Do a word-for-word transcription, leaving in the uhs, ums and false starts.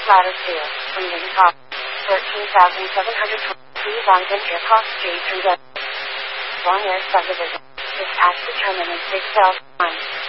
Ladder Steel, from Top, thirteen thousand seven hundred twenty Donovan Aircroft Street from the Long Air Subdivision. Dispatch determinant six L one.